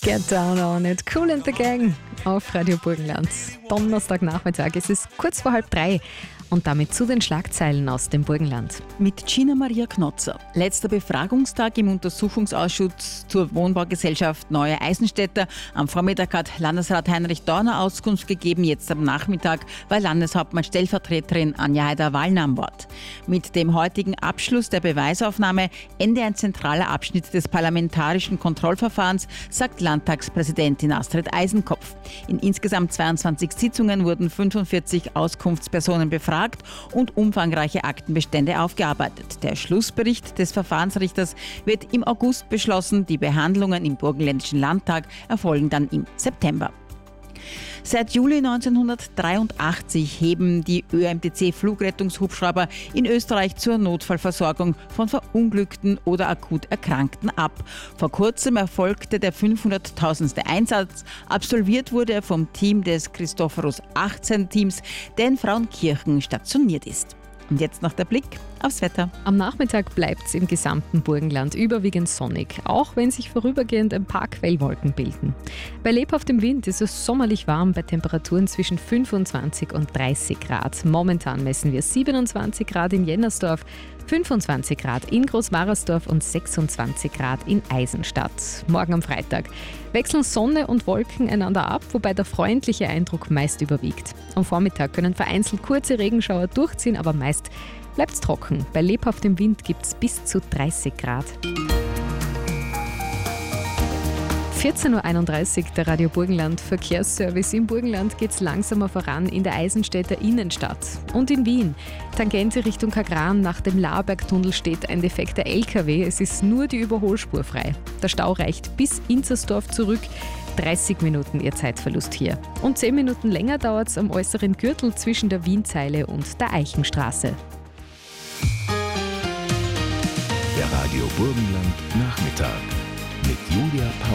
Get down on it. Kool and the Gang auf Radio Burgenland. Donnerstagnachmittag. Es ist kurz vor 2:30 und damit zu den Schlagzeilen aus dem Burgenland. Mit Gina Maria Knotzer. Letzter Befragungstag im Untersuchungsausschuss zur Wohnbaugesellschaft Neue Eisenstädter. Am Vormittag hat Landesrat Heinrich Dorner Auskunft gegeben. Jetzt am Nachmittag war Landeshauptmann Stellvertreterin Anja Haider-Wallner am Wort. Mit dem heutigen Abschluss der Beweisaufnahme ende ein zentraler Abschnitt des parlamentarischen Kontrollverfahrens, sagt Landtagspräsidentin Astrid Eisenkopf. In insgesamt 22 Sitzungen wurden 45 Auskunftspersonen befragt und umfangreiche Aktenbestände aufgearbeitet. Der Schlussbericht des Verfahrensrichters wird im August beschlossen. Die Behandlungen im Burgenländischen Landtag erfolgen dann im September. Seit Juli 1983 heben die ÖMTC-Flugrettungshubschrauber in Österreich zur Notfallversorgung von Verunglückten oder akut Erkrankten ab. Vor kurzem erfolgte der 500.000. Einsatz. Absolviert wurde er vom Team des Christophorus 18 Teams, der in Frauenkirchen stationiert ist. Und jetzt noch der Blick aufs Wetter. Am Nachmittag bleibt es im gesamten Burgenland überwiegend sonnig, auch wenn sich vorübergehend ein paar Quellwolken bilden. Bei lebhaftem Wind ist es sommerlich warm bei Temperaturen zwischen 25 und 30 Grad. Momentan messen wir 27 Grad in Jennersdorf, 25 Grad in Großwarersdorf und 26 Grad in Eisenstadt. Morgen am Freitag wechseln Sonne und Wolken einander ab, wobei der freundliche Eindruck meist überwiegt. Am Vormittag können vereinzelt kurze Regenschauer durchziehen, aber meist bleibt es trocken. Bei lebhaftem Wind gibt es bis zu 30 Grad. 14.31 Uhr, der Radio Burgenland Verkehrsservice. Im Burgenland geht es langsamer voran in der Eisenstädter Innenstadt. Und in Wien, Tangente Richtung Kagran, nach dem Laarbergtunnel steht ein defekter LKW. Es ist nur die Überholspur frei. Der Stau reicht bis Inzersdorf zurück. 30 Minuten Ihr Zeitverlust hier. Und 10 Minuten länger dauert es am äußeren Gürtel zwischen der Wienzeile und der Eichenstraße. Der Radio Burgenland Nachmittag mit Julia Paul.